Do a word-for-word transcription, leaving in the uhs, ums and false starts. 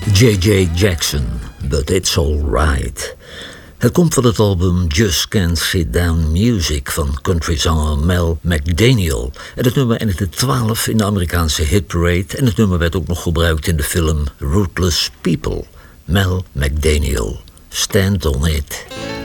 J J Jackson, But It's Alright. Het komt van het album Just Can't Sit Down Music van countryzanger Mel McDaniel. En het nummer eindigde twaalf in de Amerikaanse hitparade en het nummer werd ook nog gebruikt in de film Ruthless People. Mel McDaniel, Stand On It.